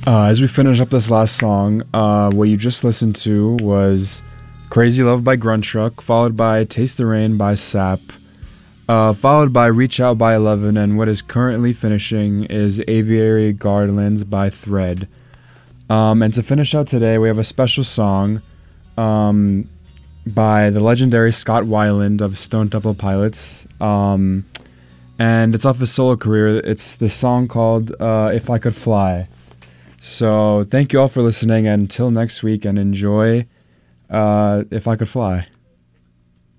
As we finish up this last song, what you just listened to was Crazy Love by Grunt Truck, followed by Taste the Rain by Sap, followed by Reach Out by 11, and what is currently finishing is Aviary Garlands by Thread. And to finish out today, we have a special song by the legendary Scott Weiland of Stone Temple Pilots. And it's off his solo career. It's the song called If I Could Fly. So thank you all for listening, and until next week, and enjoy If I Could Fly.